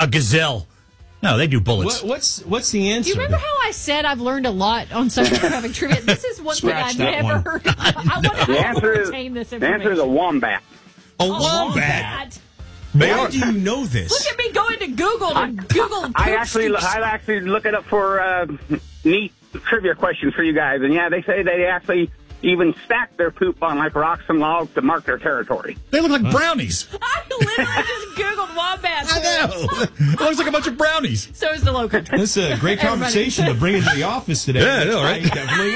A gazelle. No, they do bullets. What's the answer? Do you remember how I said I've learned a lot on social traffic trivia? This is one thing I've never heard. I want to retain this information. The answer is a wombat. A wombat? Why do you know this? Look at me going to Google I actually look it up for neat trivia questions for you guys, and yeah, they say they actually even stack their poop on like rocks and logs to mark their territory. They look like brownies. I literally just Googled wombat. I know. It looks like a bunch of brownies. So is the low country. This is a great conversation to bring into the office today. Yeah, I know, right? I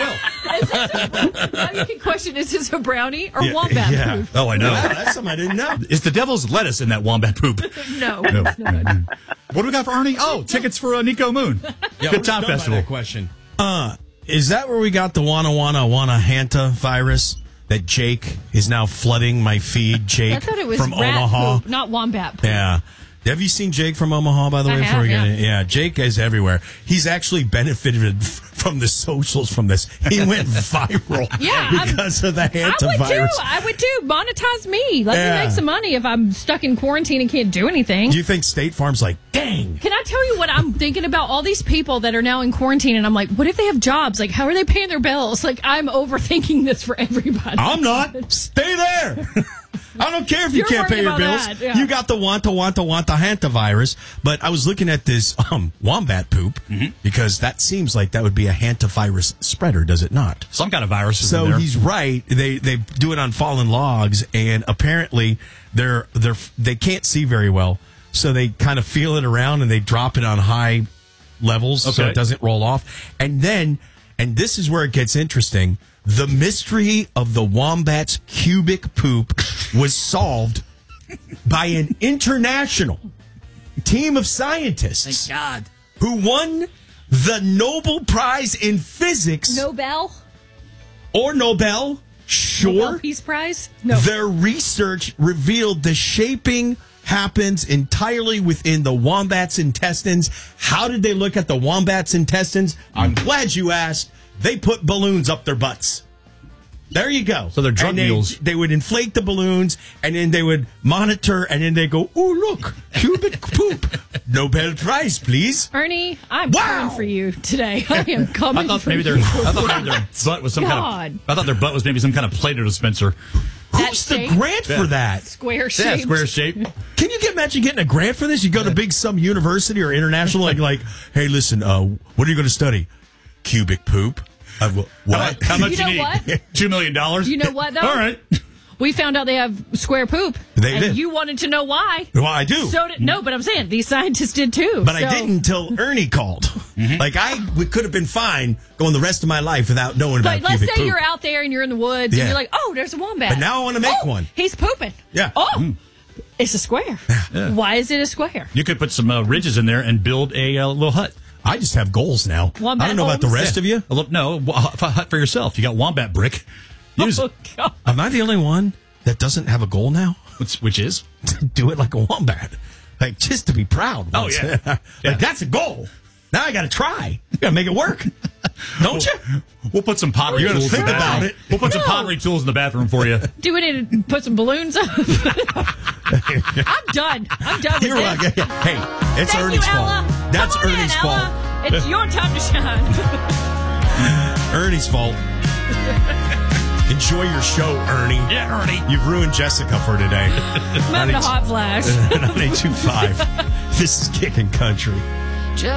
definitely will. Now you can question, is this a brownie or wombat poop? Oh, I know. Wow, that's something I didn't know. Is the devil's lettuce in that wombat poop? No. What do we got for Ernie? Oh, tickets for Nico Moon. Good Time Festival. That question. Is that where we got the wanna hanta virus that Jake is now flooding my feed? Jake I thought it was from rat Omaha. poop, not wombat poop. Yeah. Have you seen Jake from Omaha, by the way? I have, Yeah, Jake is everywhere. He's actually benefited from the socials from this. He went viral because of the hantavirus. I would too. Monetize me. Let me make some money if I'm stuck in quarantine and can't do anything. Do you think State Farm's like, dang? Can I tell you what I'm thinking about? All these people that are now in quarantine, and I'm like, what if they have jobs? Like, how are they paying their bills? Like, I'm overthinking this for everybody. I'm not. Stay there. I don't care if you can't pay your bills. That, yeah. You got the want hantavirus. But I was looking at this wombat poop because that seems like that would be a hantavirus spreader, does it not? Some kind of virus is in So there. he's right. They do it on fallen logs, and apparently they can't see very well, so they kind of feel it around and they drop it on high levels so it doesn't roll off. And this is where it gets interesting. The mystery of the wombat's cubic poop was solved by an international team of scientists. Thank God. Who won the Nobel Prize in Physics. Nobel? Or Nobel, sure. Nobel Peace Prize? No. Their research revealed the shaping happens entirely within the wombat's intestines. How did they look at the wombat's intestines? I'm glad you asked. They put balloons up their butts. There you go. So they're drug mules. They would inflate the balloons, and then they would monitor, and then they go, oh, look, cubic poop. Nobel Prize, please. Ernie, I'm coming for you today. I am coming I thought for maybe you. their butt was some kind of. I thought their butt was maybe some kind of Play-Doh dispenser. Who's the grant for that? Square shape. Yeah, square shape. Can you imagine getting a grant for this? You go to some university or international, like, hey, listen, what are you going to study? Cubic poop. What? How much You know you need? what? $2 million? You know what, though? All right. We found out they have square poop. They and did. You wanted to know why. Well, I do. No, but I'm saying these scientists did too. But I didn't until Ernie called. Like, we could have been fine going the rest of my life without knowing about But let's cubic say poop. you're out there and you're in the woods and you're like, oh, there's a wombat. But now I want to make one. He's pooping. Yeah. Oh, it's a square. Yeah. Why is it a square? You could put some ridges in there and build a little hut. I just have goals now. Wombat I don't know about the homes? rest of you. No, a hut for yourself. You got wombat brick. Use it. God. Am I the only one that doesn't have a goal now? Which is? Do it like a wombat. Like, just to be proud. Oh, once. yeah. Like, that's a goal. Now I got to try. You got to make it work. Don't you? We'll put some pottery You're gonna tools in think the about bathroom. it. We'll put some pottery tools in the bathroom for you. Do we need to put some balloons up? I'm done. I'm done with You're this. like, hey, it's Thank Ernie's you, Ella. fault. That's Come on Ernie's in, fault. Ella. It's your time to shine. Ernie's fault. Enjoy your show, Ernie. Yeah, Ernie. You've ruined Jessica for today. I'm having a hot flash. 98.5. This is Kickin' Country.